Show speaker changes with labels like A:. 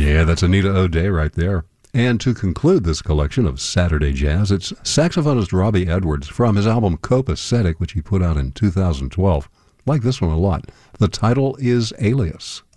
A: Yeah, that's Anita O'Day right there. And to conclude this collection of Saturday Jazz, it's saxophonist Robbie Edwards from his album Copacetic, which he put out in 2012. Like this one a lot. The title is Alias.